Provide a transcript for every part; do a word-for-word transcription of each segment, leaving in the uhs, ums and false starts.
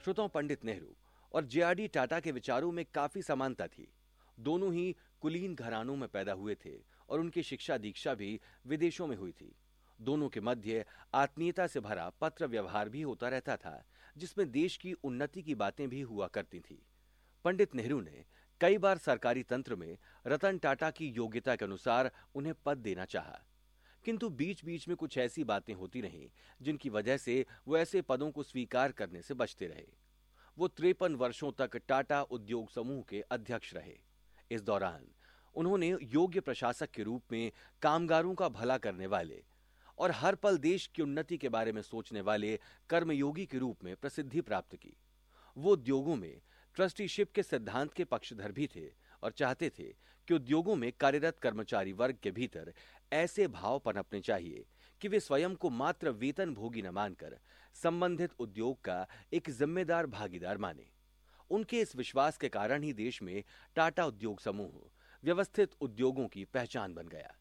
श्रोताओं, पंडित नेहरू और जे R D Tata के विचारों में काफी समानता थी। दोनों ही कुलीन घरानों में पैदा हुए थे और उनकी शिक्षा दीक्षा भी विदेशों में हुई थी। दोनों के मध्य आत्मीयता से भरा पत्र व्यवहार भी होता रहता था, जिसमें देश की उन्नति की बातें भी हुआ करती थी। पंडित नेहरू ने कई बार सरकारी तंत्र में रतन टाटा की योग्यता के अनुसार उन्हें पद देना चाहा, किंतु बीच बीच में कुछ ऐसी बातें होती रहीं जिनकी वजह से वो ऐसे पदों को स्वीकार करने से बचते रहे। वो तिरपन वर्षों तक टाटा उद्योग समूह के अध्यक्ष रहे। इस दौरान उन्होंने योग्य प्रशासक के रूप में कामगारों का भला करने वाले और हर पल देश की उन्नति के बारे में सोचने वाले कर्मयोगी के रूप में प्रसिद्धि प्राप्त की। वो उद्योगों में ट्रस्टीशिप के सिद्धांत के पक्षधर भी थे और चाहते थे कि उद्योगों में कार्यरत कर्मचारी वर्ग के भीतर ऐसे भाव पनपने चाहिए कि वे स्वयं को मात्र वेतन भोगी न मानकर संबंधित उद्योग का एक जिम्मेदार भागीदार माने। उनके इस विश्वास के कारण ही देश में टाटा उद्योग समूह व्यवस्थित उद्योगों की पहचान बन गया।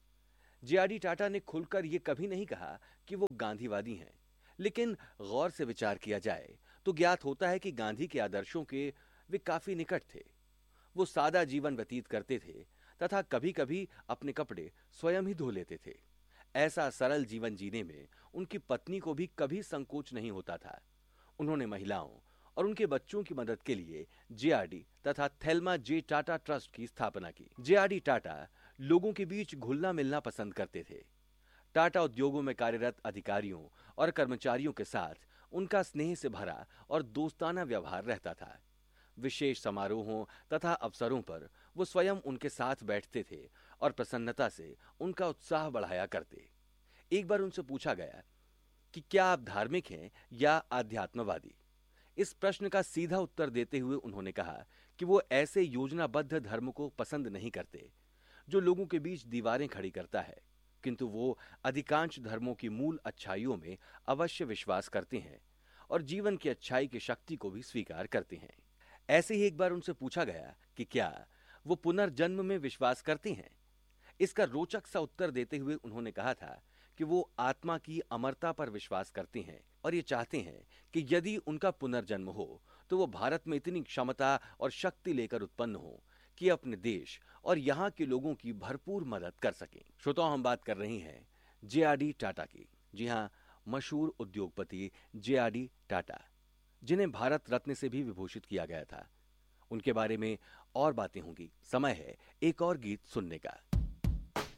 जे आर डी टाटा ने खुलकर यह कभी नहीं कहा कि वो गांधीवादी हैं, लेकिन गौर से विचार किया जाए तो ज्ञात होता है कि गांधी के आदर्शों के वे काफी निकट थे। वो सादा जीवन व्यतीत करते थे तथा कभी कभी अपने कपड़े स्वयं ही धो लेते थे। ऐसा सरल जीवन जीने में उनकी पत्नी को भी कभी संकोच नहीं होता था। उन्होंने महिलाओं और उनके बच्चों की मदद के लिए जे आर डी तथा थेल्मा जे टाटा ट्रस्ट की स्थापना की। जे आर डी टाटा लोगों के बीच घुलना मिलना पसंद करते थे। टाटा उद्योगों में कार्यरत अधिकारियों और कर्मचारियों के साथ उनका स्नेह से भरा और दोस्ताना व्यवहार रहता था। विशेष समारोहों तथा अवसरों पर वो स्वयं उनके साथ बैठते थे और प्रसन्नता से उनका उत्साह बढ़ाया करते। एक बार उनसे पूछा गया कि क्या आप धार्मिक हैं या आध्यात्मवादी। इस प्रश्न का सीधा उत्तर देते हुए उन्होंने कहा कि वो ऐसे योजनाबद्ध धर्म को पसंद नहीं करते जो लोगों के बीच दीवारें खड़ी करता है, किंतु वो अधिकांश धर्मों की मूल अच्छाइयों में अवश्य विश्वास करते हैं और जीवन की अच्छाई की शक्ति को भी स्वीकार करते हैं। ऐसे ही एक बार उनसे पूछा गया कि क्या वो पुनर्जन्म में विश्वास करते हैं। इसका रोचक सा उत्तर देते हुए उन्होंने कहा था कि वो आत्मा की अमरता पर विश्वास करते हैं और ये चाहते हैं कि यदि उनका पुनर्जन्म हो तो वो भारत में इतनी क्षमता और शक्ति लेकर उत्पन्न हो कि अपने देश और यहाँ के लोगों की भरपूर मदद कर सकें। श्रोताओं, हम बात कर रहे हैं जे आर डी टाटा की। जी हाँ, मशहूर उद्योगपति जे आर डी टाटा, जिन्हें भारत रत्न से भी विभूषित किया गया था। उनके बारे में और बातें होंगी। समय है एक और गीत सुनने का।